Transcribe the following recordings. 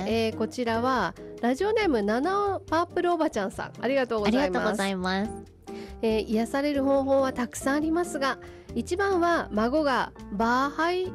ね。 こちらはラジオネームナナパープルおばちゃんさん、ありがとうございます。 ありがとうございます。 癒される方法はたくさんありますが、一番は孫がバーハイ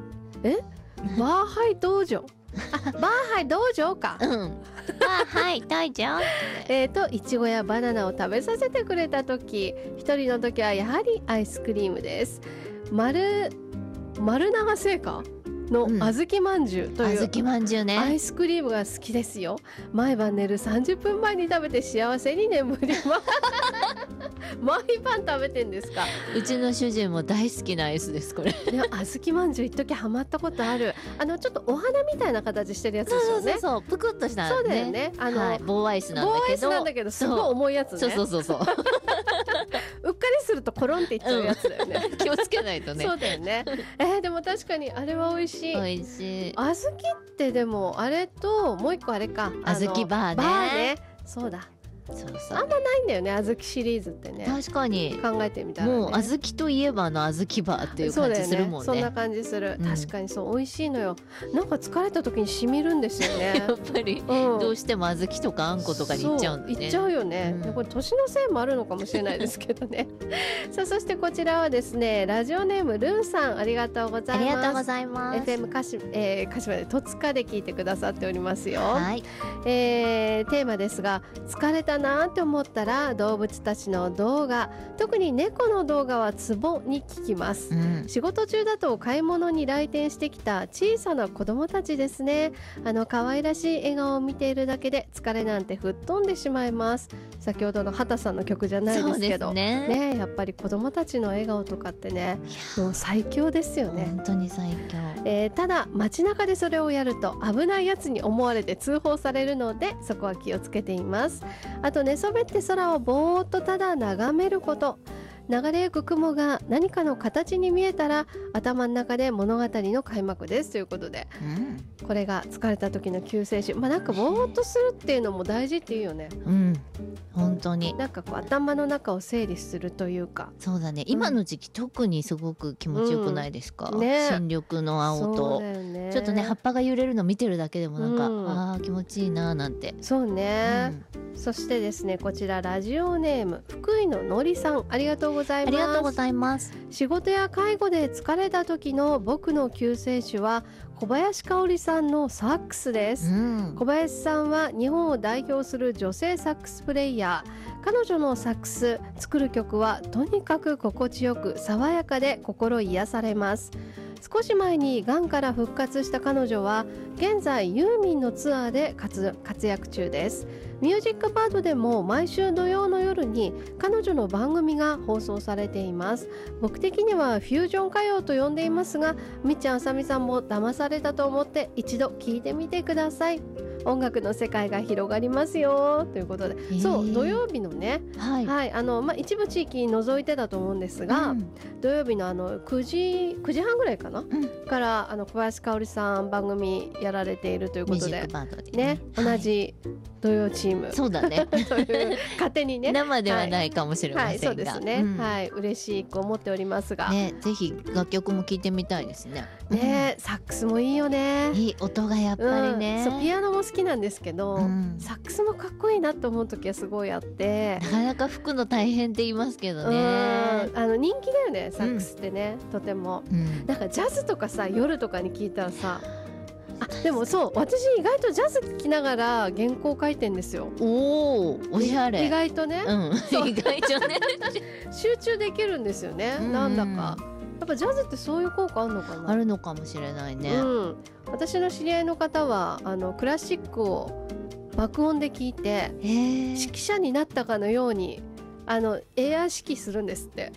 道場バーハイ道場かはいどうぞといちごやバナナを食べさせてくれた時、一人の時はやはりアイスクリームです。丸永製菓の小豆まんじゅうという、 小豆まんじゅうね、 アイスクリームが好きですよ。毎晩寝る30分前に食べて幸せに眠ります毎晩食べてんですか？ うちの主人も大好きなアイスですこれ。 小豆まんじゅう一時ハマったことある。ちょっとお花みたたいな形してるやつですよね。 そうぷくっとしたね。 そうだよね。 棒アイスなんだけど。 棒アイスなんだけどすごい重いやつね。 そううっかりするとコロンっていっちゃうやつだよね。 気をつけないとね。 そうだよね。でも確かにあれは美味しい。 美味しい。 小豆ってでもあれともう一個あれか。 小豆バーね。 バーね。そうだ。あんまないんだよね、小豆シリーズってね。 確かに考えてみたら、ね、 もう小豆といえばの小豆バーっていう感じするもんね。 そんな感じする、確かにそう美味しいのよ。なんか疲れた時に染みるんですよねやっぱり、どうしても小豆とかあんことかにいっちゃうんだね。 いっちゃうよね、これ年のせいもあるのかもしれないですけどねさあそしてこちらはですね、ラジオネームルンさん、ありがとうございます。 ありがとうございます。 FM 鹿島で戸塚で聞いてくださっておりますよ。 はい、 テーマですが、疲れたなって思ったら動物たちの動画、特に猫の動画はツボに聞きます、仕事中だと買い物に来店してきた小さな子供たちですね。可愛らしい笑顔を見ているだけで疲れなんて吹っ飛んでしまいます。先ほどの畑さんの曲じゃないですけど ね、やっぱり子供たちの笑顔とかってね、もう最強ですよね。 本当に最強。 ただ街中でそれをやると危ないやつに思われて通報されるので、そこは気をつけています。あと寝そべって空をぼーっとただ眺めること、流れゆく雲が何かの形に見えたら頭の中で物語の開幕ですということで、これが疲れた時の救世主。なんかぼーっとするっていうのも大事っていうよね。 本当になんかこう頭の中を整理するというか。 そうだね、今の時期特にすごく気持ちよくないですか、新緑の青と、ちょっとね葉っぱが揺れるの見てるだけでもなんか、気持ちいいななんて。 そうね、そしてですね、こちらラジオネーム福井ののりさん、ありがとうございます。 ありがとうございます。 仕事や介護で疲れた時の僕の救世主は小林香織さんのサックスです、小林さんは日本を代表する女性サックスプレイヤー。彼女のサックス作る曲はとにかく心地よく爽やかで心癒されます。少し前にがんから復活した彼女は現在ユーミンのツアーで活躍中です。ミュージックバードでも毎週土曜の夜に彼女の番組が放送されています。僕的にはフュージョン歌謡と呼んでいますが、みっちゃんあさみさんも騙されたと思って一度聞いてみてください。音楽の世界が広がりますよということで、そう土曜日のね、一部地域除いてだと思うんですが、土曜日の9時半ぐらいかな、から小林香織さん番組やられているということで、 ミュージックバンドでね、同じ土曜チーム、 そうだねという勝手にね生ではないかもしれませんが、 そうですね、嬉しく思っておりますが、 ぜひ楽曲も聴いてみたいですね。 サックスもいいよね。 いい音がやっぱりね、 そうピアノも好きなんですけど、サックスもかっこいいなって思う時はすごいあって、 なかなか吹くの大変って言いますけどね。 人気だよねサックスってね、とても、なんかジャズとかさ夜とかに聞いたらさ、でもそう私意外とジャズ聴きながら原稿書いてんですよ。 おしゃれ。 意外とね、 意外とね集中できるんですよね、なんだかやっぱジャズってそういう効果あるのかな。 あるのかもしれないね、 私の知り合いの方はクラシックを爆音で聞いて指揮者になったかのようにエア指揮するんですって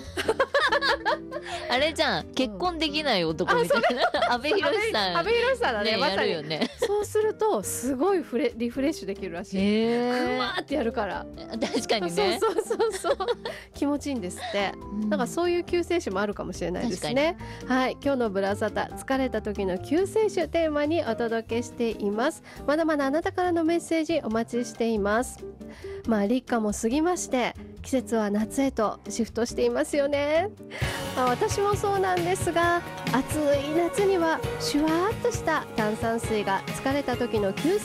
あれじゃん、結婚できない男みたいな阿部寛さん、 阿部寛さんだね、まさにやるよね。 そうするとすごいリフレッシュできるらしい。ふわーってやるから。 確かにね、 そう気持ちいいんですって、なんかそういう救世主もあるかもしれないですね。はい、今日のブラサタ、疲れた時の救世主テーマにお届けしています。まだまだあなたからのメッセージお待ちしています。立夏も過ぎまして季節は夏へとシフトしていますよね。私もそうなんですが、暑い夏にはシュワーっとした炭酸水が疲れた時の救世